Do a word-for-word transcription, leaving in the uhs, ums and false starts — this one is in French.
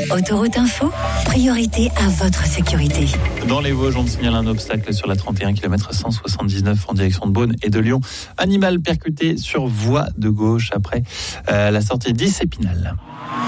Autoroute Info, priorité à votre sécurité. Dans les Vosges, on signale un obstacle sur la trente et un kilomètres cent soixante-dix-neuf en direction de Beaune et de Lyon. Animal percuté sur voie de gauche après euh, la sortie d'Issépinal.